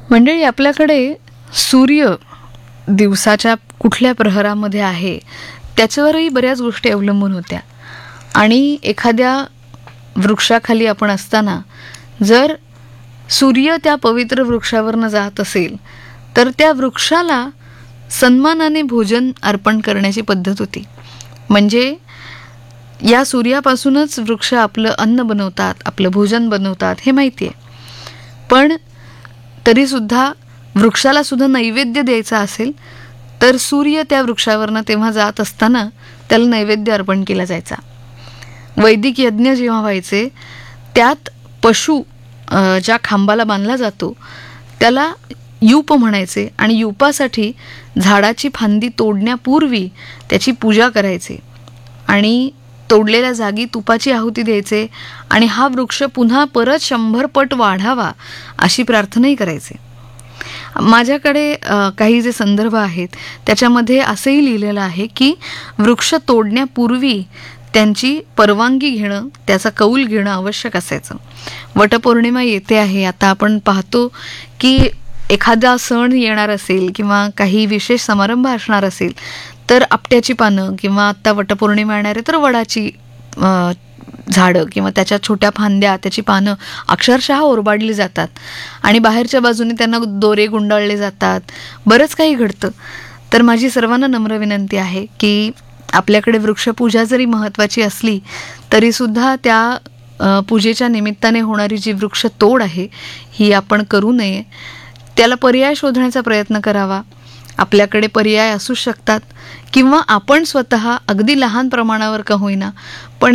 मंडळी, आपल्याकडे सूर्य दिवसाच्या कुठल्या प्रहरामध्ये आहे त्याच्यावरही बऱ्याच गोष्टी अवलंबून होत्या. आणि एखाद्या वृक्षाखाली आपण असताना जर सूर्य त्या पवित्र वृक्षावरनं जात असेल तर त्या वृक्षाला सन्मानाने भोजन अर्पण करण्याची पद्धत होती. म्हणजे या सूर्यापासूनच वृक्ष आपलं अन्न बनवतात, आपलं भोजन बनवतात हे माहिती आहे. पण तरीसुद्धा वृक्षाला सुद्धा नैवेद्य द्यायचा असेल तर सूर्य त्या वृक्षावरनं तेव्हा जात असताना त्याला नैवेद्य अर्पण केला जायचा. वैदिक यज्ञ जेव्हा व्हायचे त्यात पशु ज्या खांबाला बांधला जातो त्याला यूप म्हणायचे आणि यूपासाठी झाडाची फांदी तोडण्यापूर्वी त्याची पूजा करायचे आणि तोडलेल्या जागी तुपाची आहुती द्यायचे आणि हा वृक्ष पुन्हा परत 100 पट वाढावा अशी प्रार्थनाही करायचे. माझ्याकडे काही जे संदर्भ आहेत त्याच्यामध्ये असंही लिहिलेलं आहे की वृक्ष तोडण्यापूर्वी त्यांची परवानगी घेणं, त्याचा कौल घेणं आवश्यक असायचं. वटपौर्णिमा येते आहे. आता आपण पाहतो की एखादा सण येणार असेल किंवा काही विशेष समारंभ असणार असेल तर आपट्याची पानं किंवा आत्ता वटपौर्णिमा येणार आहे तर वडाची झाडं किंवा त्याच्या छोट्या फांद्या, त्याची पानं अक्षरशः ओरबाडली जातात आणि बाहेरच्या बाजूने त्यांना दोरे गुंडाळले जातात. बरंच काही घडतं. तर माझी सर्वांना नम्र विनंती आहे की आपल्याकडे वृक्षपूजा जरी महत्त्वाची असली तरीसुद्धा त्या पूजेच्या निमित्ताने होणारी जी वृक्षतोड आहे ही आपण करू नये. त्याला पर्याय शोधण्याचा प्रयत्न करावा. आपल्याकडे पर्याय असू शकतात किंवा आपण स्वतः अगदी लहान प्रमाणावर का होईना पण